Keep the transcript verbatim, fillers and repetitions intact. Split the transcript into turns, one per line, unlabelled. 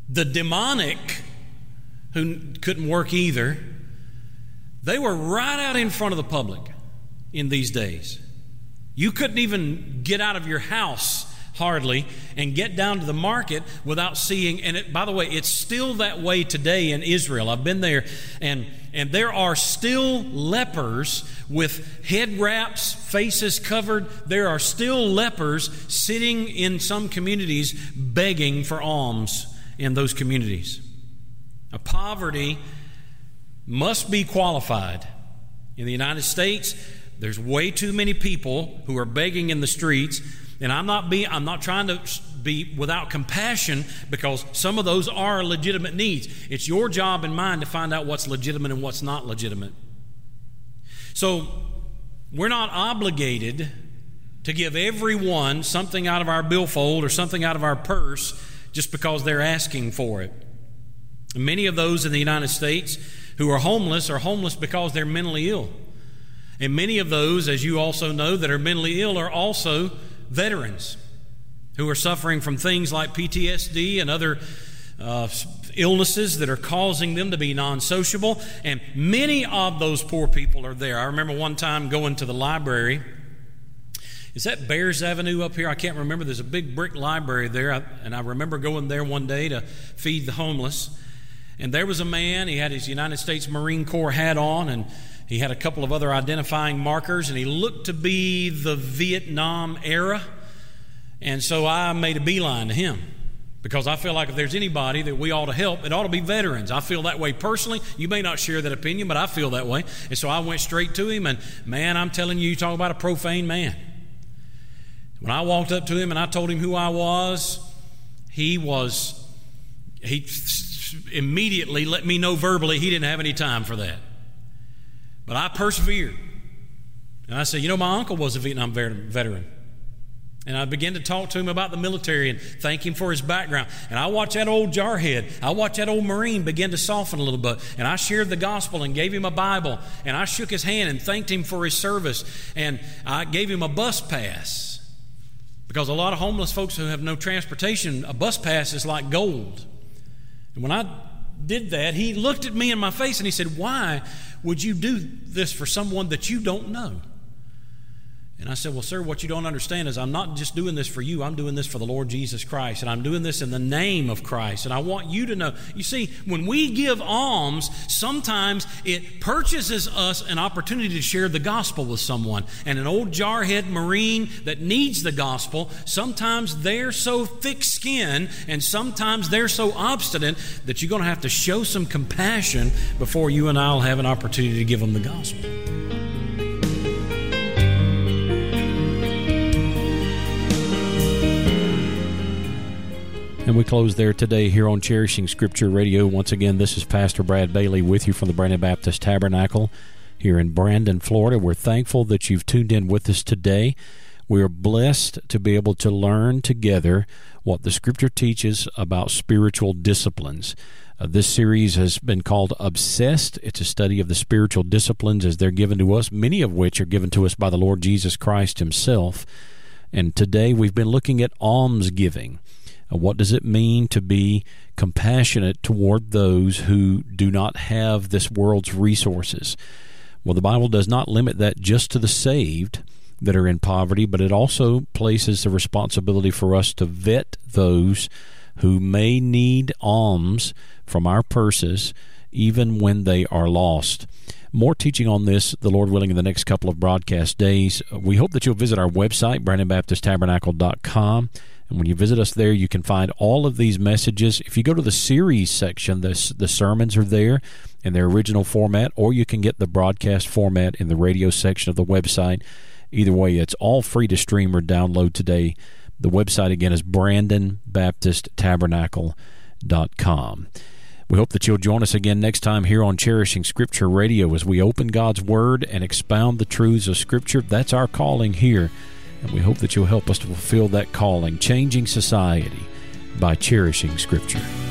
The demonic, who couldn't work either, they were right out in front of the public in these days. You couldn't even get out of your house hardly and get down to the market without seeing, and it, by the way, it's still that way today in Israel. I've been there, and and there are still lepers with head wraps, faces covered. There are still lepers sitting in some communities begging for alms in those communities. Now, poverty must be qualified. In the United States, there's way too many people who are begging in the streets. And I'm not be I'm not trying to be without compassion, because some of those are legitimate needs. It's your job and mine to find out what's legitimate and what's not legitimate. So we're not obligated to give everyone something out of our billfold or something out of our purse just because they're asking for it. And many of those in the United States who are homeless are homeless because they're mentally ill. And many of those, as you also know, that are mentally ill are also veterans who are suffering from things like P T S D and other uh, illnesses that are causing them to be non-sociable. And many of those poor people are there. I remember one time going to the library. Is that Bears Avenue up here? I can't remember. There's a big brick library there. I, and I remember going there one day to feed the homeless. And there was a man. He had his United States Marine Corps hat on, and he had a couple of other identifying markers, and he looked to be the Vietnam era. And so I made a beeline to him, because I feel like if there's anybody that we ought to help, it ought to be veterans. I feel that way personally. You may not share that opinion, but I feel that way. And so I went straight to him, and man, I'm telling you, you talk about a profane man. When I walked up to him and I told him who I was, he was, he immediately let me know verbally he didn't have any time for that. But I persevered. And I said, you know, my uncle was a Vietnam veteran. And I began to talk to him about the military and thank him for his background. And I watched that old jarhead, I watched that old Marine begin to soften a little bit. And I shared the gospel and gave him a Bible. And I shook his hand and thanked him for his service. And I gave him a bus pass. Because a lot of homeless folks who have no transportation, a bus pass is like gold. And when I did that, he looked at me in my face and he said, why would you do this for someone that you don't know? And I said, well, sir, what you don't understand is I'm not just doing this for you. I'm doing this for the Lord Jesus Christ. And I'm doing this in the name of Christ. And I want you to know. You see, when we give alms, sometimes it purchases us an opportunity to share the gospel with someone. And an old jarhead Marine that needs the gospel, sometimes they're so thick-skinned and sometimes they're so obstinate that you're going to have to show some compassion before you and I will have an opportunity to give them the gospel.
And we close there today here on Cherishing Scripture Radio. Once again, this is Pastor Brad Bailey with you from the Brandon Baptist Tabernacle here in Brandon, Florida. We're thankful that you've tuned in with us today. We are blessed to be able to learn together what the Scripture teaches about spiritual disciplines. Uh, this series has been called Obsessed. It's a study of the spiritual disciplines as they're given to us, many of which are given to us by the Lord Jesus Christ himself. And today we've been looking at almsgiving. What does it mean to be compassionate toward those who do not have this world's resources? Well, the Bible does not limit that just to the saved that are in poverty, but it also places the responsibility for us to vet those who may need alms from our purses, even when they are lost. More teaching on this, the Lord willing, in the next couple of broadcast days. We hope that you'll visit our website, brandon baptist tabernacle dot com. And when you visit us there, you can find all of these messages. If you go to the series section, the, the sermons are there in their original format, or you can get the broadcast format in the radio section of the website. Either way, it's all free to stream or download today. The website, again, is brandon baptist tabernacle dot com. We hope that you'll join us again next time here on Cherishing Scripture Radio as we open God's Word and expound the truths of Scripture. That's our calling here. And we hope that you'll help us to fulfill that calling, changing society by cherishing Scripture.